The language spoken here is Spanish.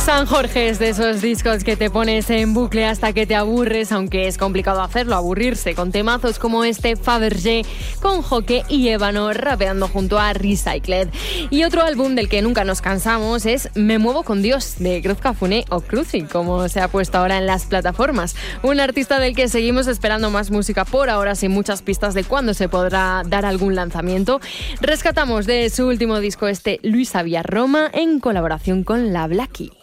San Jorge es de esos discos que te pones en bucle hasta que te aburres, aunque es complicado hacerlo, aburrirse, con temazos como este Fabergé, con Joque y Ébano rapeando junto a Recycled. Y otro álbum del que nunca nos cansamos es Me Muevo con Dios, de Cruz Cafuné o Cruci, como se ha puesto ahora en las plataformas. Un artista del que seguimos esperando más música por ahora, sin muchas pistas de cuándo se podrá dar algún lanzamiento. Rescatamos de su último disco este Luisa Villarroma en colaboración con La Blackie.